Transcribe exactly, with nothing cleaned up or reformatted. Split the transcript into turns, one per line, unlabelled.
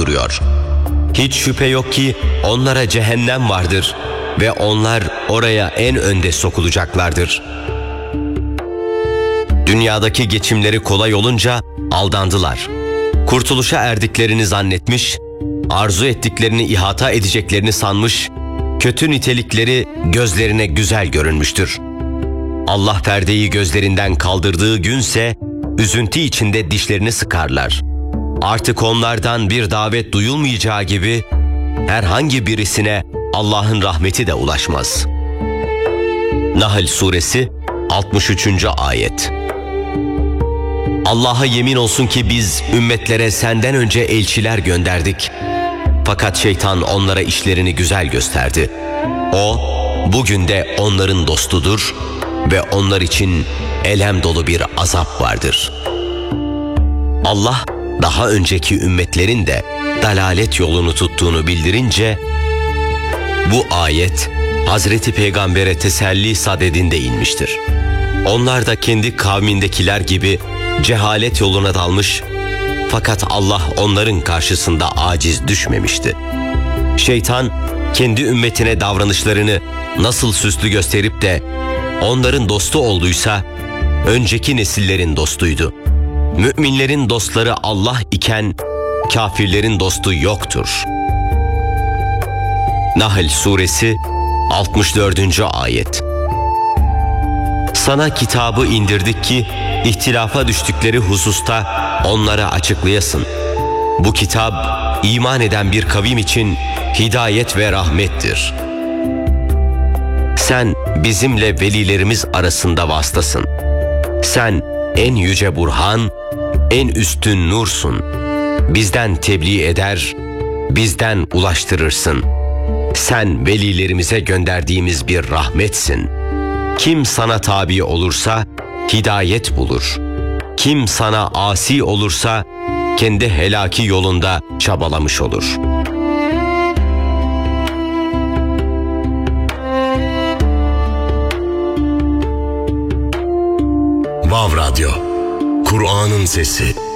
buyuruyor. Hiç şüphe yok ki onlara cehennem vardır ve onlar oraya en önde sokulacaklardır. Dünyadaki geçimleri kolay olunca aldandılar. Kurtuluşa erdiklerini zannetmiş, arzu ettiklerini ihata edeceklerini sanmış, kötü nitelikleri gözlerine güzel görünmüştür. Allah perdeyi gözlerinden kaldırdığı günse üzüntü içinde dişlerini sıkarlar. Artık onlardan bir davet duyulmayacağı gibi herhangi birisine Allah'ın rahmeti de ulaşmaz. Nahl Suresi altmış üçüncü ayet. Allah'a yemin olsun ki biz ümmetlere senden önce elçiler gönderdik. Fakat şeytan onlara işlerini güzel gösterdi. O, bugün de onların dostudur ve onlar için elem dolu bir azap vardır. Allah, daha önceki ümmetlerin de dalalet yolunu tuttuğunu bildirince, bu ayet Hazreti Peygamber'e teselli sadedinde inmiştir. Onlar da kendi kavmindekiler gibi cehalet yoluna dalmış, fakat Allah onların karşısında aciz düşmemişti. Şeytan, kendi ümmetine davranışlarını nasıl süslü gösterip de onların dostu olduysa, önceki nesillerin dostuydu. Müminlerin dostları Allah iken, kafirlerin dostu yoktur. Nahl Suresi altmış dördüncü ayet. Sana kitabı indirdik ki, ihtilafa düştükleri hususta onlara açıklayasın. Bu kitap, iman eden bir kavim için hidayet ve rahmettir. Sen bizimle velilerimiz arasında vasıtasın. Sen en yüce burhan, en üstün nursun. Bizden tebliğ eder, bizden ulaştırırsın. Sen velilerimize gönderdiğimiz bir rahmetsin. Kim sana tabi olursa hidayet bulur. Kim sana asi olursa kendi helaki yolunda çabalamış olur.
Vav Radyo, Kur'an'ın sesi.